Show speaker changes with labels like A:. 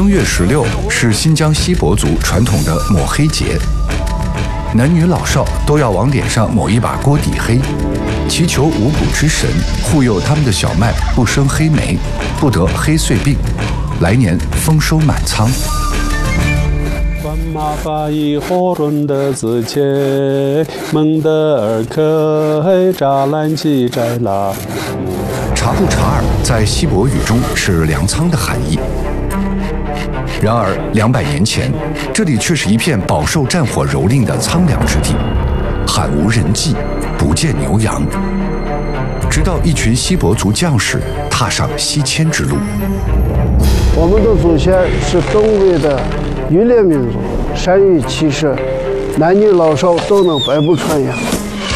A: 正月16是新疆锡伯族传统的抹黑节，男女老少都要往脸上抹一把锅底黑，祈求五谷之神护佑他们的小麦不生黑霉，不得黑穗病，来年丰收满仓。
B: 玛巴伊火run的自切蒙德尔克黑扎兰基摘拉。
A: 查布查尔在锡伯语中是粮仓的含义。然而200年前，这里却是一片饱受战火蹂躏的苍凉之地，罕无人迹，不见牛羊。直到一群锡伯族将士踏上西迁之路。
C: 我们的祖先是东北的渔猎民族，善于骑射，男女老少都能百步穿杨。